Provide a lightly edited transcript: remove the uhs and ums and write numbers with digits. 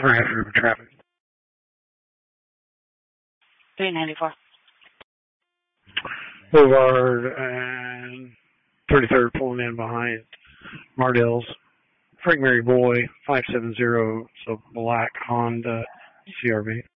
after traffic. 394. Boulevard and 33rd pulling in behind Mardell's. Frank Mary Boy, 570, so black Honda CRV.